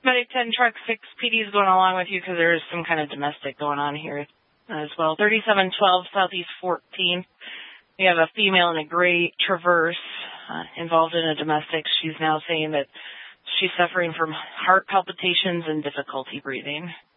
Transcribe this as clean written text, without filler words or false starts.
Medic 10 Truck 6 PD is going along with you because there is some kind of domestic going on here as well. 3712 Southeast 14. We have a female in a gray Traverse involved in a domestic. She's now saying that she's suffering from heart palpitations and difficulty breathing.